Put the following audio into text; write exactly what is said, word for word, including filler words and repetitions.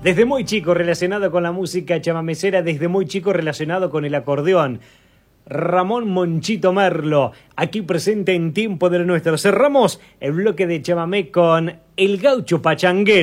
Desde muy chico relacionado con la música chamamecera, desde muy chico relacionado con el acordeón. Ramón Monchito Merlo, aquí presente en Tiempo de lo Nuestro. Cerramos el bloque de chamamé con El Gaucho Pachanguero.